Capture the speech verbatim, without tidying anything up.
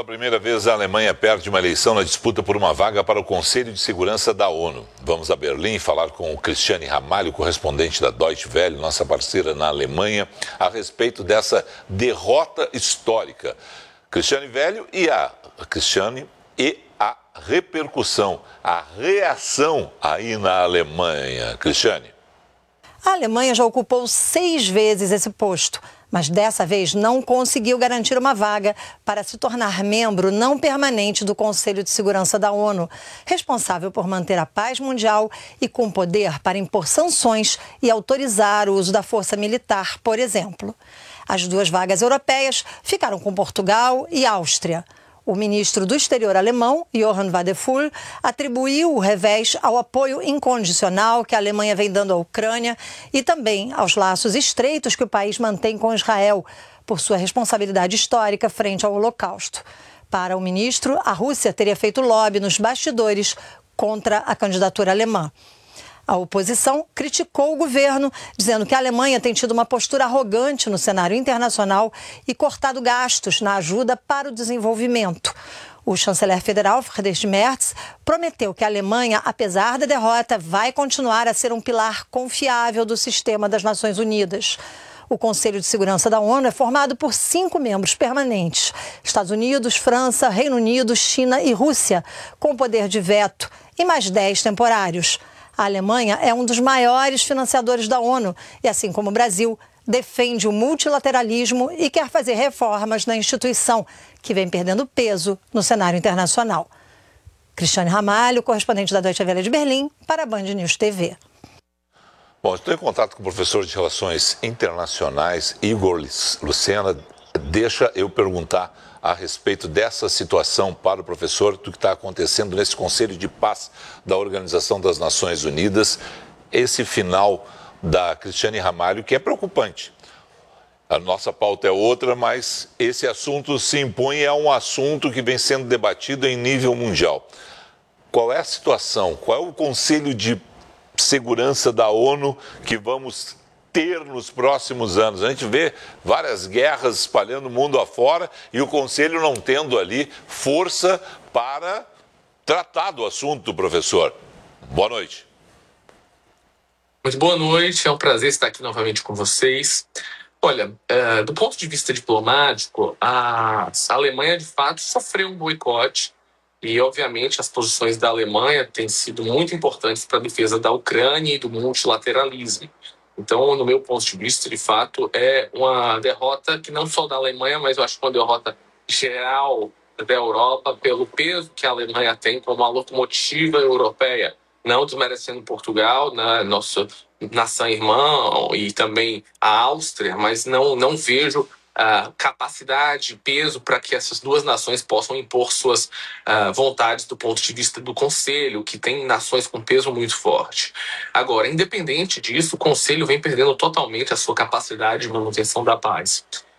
primeira vez, a Alemanha perde uma eleição na disputa por uma vaga para o Conselho de Segurança da ONU. Vamos a Berlim falar com o Cristiane Ramalho, correspondente da Deutsche Welle, nossa parceira na Alemanha, a respeito dessa derrota histórica. Cristiane Velho e a Cristiane e a repercussão, a reação aí na Alemanha. Cristiane. A Alemanha já ocupou seis vezes esse posto, mas dessa vez não conseguiu garantir uma vaga para se tornar membro não permanente do Conselho de Segurança da ONU, responsável por manter a paz mundial e com poder para impor sanções e autorizar o uso da força militar, por exemplo. As duas vagas europeias ficaram com Portugal e Áustria. O ministro do Exterior alemão, Johann Wadephul, atribuiu o revés ao apoio incondicional que a Alemanha vem dando à Ucrânia e também aos laços estreitos que o país mantém com Israel, por sua responsabilidade histórica frente ao Holocausto. Para o ministro, a Rússia teria feito lobby nos bastidores contra a candidatura alemã. A oposição criticou o governo, dizendo que a Alemanha tem tido uma postura arrogante no cenário internacional e cortado gastos na ajuda para o desenvolvimento. O chanceler federal, Friedrich Merz, prometeu que a Alemanha, apesar da derrota, vai continuar a ser um pilar confiável do sistema das Nações Unidas. O Conselho de Segurança da ONU é formado por cinco membros permanentes: Estados Unidos, França, Reino Unido, China e Rússia, com poder de veto, e mais dez temporários. A Alemanha é um dos maiores financiadores da ONU e, assim como o Brasil, defende o multilateralismo e quer fazer reformas na instituição, que vem perdendo peso no cenário internacional. Cristiane Ramalho, correspondente da Deutsche Welle de Berlim, para a Band News T V. Bom, estou em contato com o professor de Relações Internacionais, Igor Lucena. Deixa eu perguntar a respeito dessa situação para o professor, do que está acontecendo nesse Conselho de Paz da Organização das Nações Unidas, esse final da Cristiane Ramalho, que é preocupante. A nossa pauta é outra, mas esse assunto se impõe, é um assunto que vem sendo debatido em nível mundial. Qual é a situação? Qual é o Conselho de Segurança da ONU que vamos ter nos próximos anos? A gente vê várias guerras espalhando o mundo afora e o Conselho não tendo ali força para tratar do assunto, professor. Boa noite. Muito boa noite, é um prazer estar aqui novamente com vocês. Olha, é, do ponto de vista diplomático, a Alemanha de fato sofreu um boicote e, obviamente, as posições da Alemanha têm sido muito importantes para a defesa da Ucrânia e do multilateralismo. Então, no meu ponto de vista, de fato, é uma derrota que não só da Alemanha, mas eu acho uma derrota geral da Europa pelo peso que a Alemanha tem como uma locomotiva europeia, não desmerecendo Portugal, né, nossa nação irmã, e também a Áustria, mas não, não vejo Uh, capacidade, peso para que essas duas nações possam impor suas uh, vontades do ponto de vista do Conselho, que tem nações com peso muito forte. Agora, independente disso, o Conselho vem perdendo totalmente a sua capacidade de manutenção da paz.